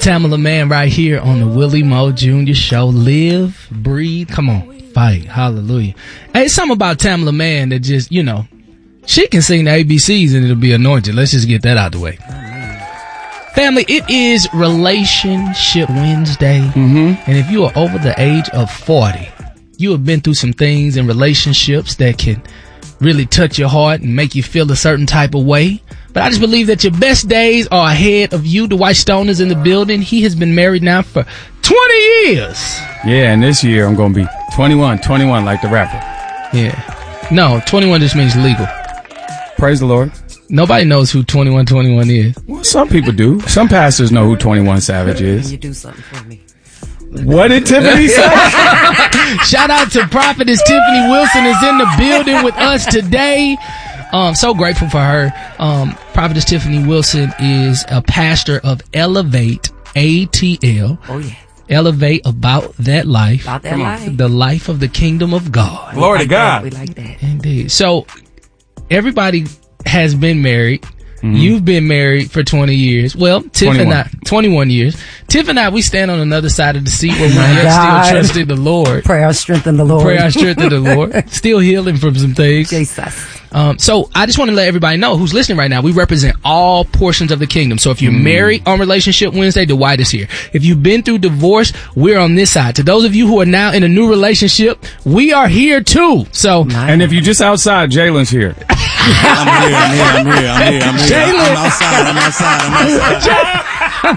Tamala Mann right here on the Willie Moe Jr. Show. Live, breathe, come on, fight. Hallelujah. Hey, it's something about Tamala Mann that just, you know, she can sing the ABCs and it'll be anointed. Let's just get that out the way. Family, it is Relationship Wednesday. And if you are over the age of 40, you have been through some things in relationships that can really touch your heart and make you feel a certain type of way. But I just believe that your best days are ahead of you. Dwight Stone is in the building. He has been married now for 20 years. Yeah, and this year I'm going to be 21 like the rapper. Yeah. No, 21 just means legal. Praise the Lord. Nobody knows who 21 is. Well, some people do. Some pastors know who 21 Savage is. Can you do something for me? What did Tiffany say? Shout out to Prophetess Tiffany Wilson is in the building with us today. So grateful for her. Prophetess Tiffany Wilson is a pastor of Elevate ATL. Oh, yeah. Elevate about that life. About that life. The life of the kingdom of God. Glory to God. We like that. Indeed. So everybody has been married. You've been married for 20 years. Well, Tiff 21. and I, 21 years. Tiff and I, we stand on another side of the seat where we're yet God. still trusting the Lord. Pray our strength in the Lord. Pray our strength in the Lord. Still healing from some things. Jesus. So I just want to let everybody know who's listening right now. We represent all portions of the kingdom. So if you're married on Relationship Wednesday, Dwight is here. If you've been through divorce, we're on this side. To those of you who are now in a new relationship, we are here too. So, And if you're just outside, Jalen's here. I'm here. Jalen. I'm outside.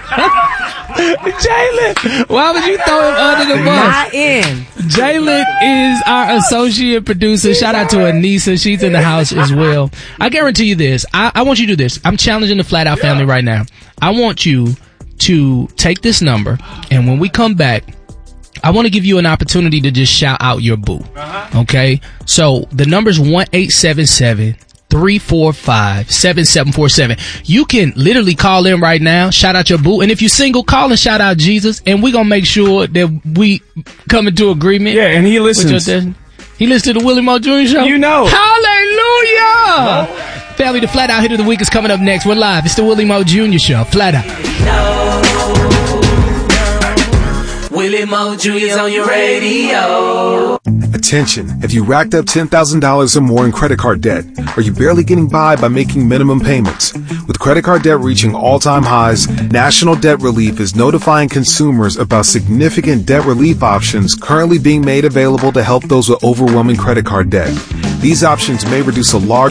Jalen, why would you throw him under the bus? Not in. Jalen is our associate producer. Shout out to Anissa. She's in the house as well. I guarantee you this. I want you to do this. I'm challenging the Flat Out family right now. I want you to take this number, and when we come back, I want to give you an opportunity to just shout out your boo. Okay? So the number's 1-877-345-7747. You can literally call in right now, shout out your boo, and if you're single, call and shout out Jesus, and we're gonna make sure that we come into agreement. Yeah, and he listens. He listens to the Willie Moe Jr. Show. You know. Hallelujah! Family, the Flat Out Hit of the Week is coming up next. We're live. It's the Willie Moe Jr. Show. Flat Out. Willie Moe Jr. is on your radio. Attention, have you racked up $10,000 or more in credit card debt? Are you barely getting by making minimum payments? With credit card debt reaching all-time highs, National Debt Relief is notifying consumers about significant debt relief options currently being made available to help those with overwhelming credit card debt. These options may reduce a large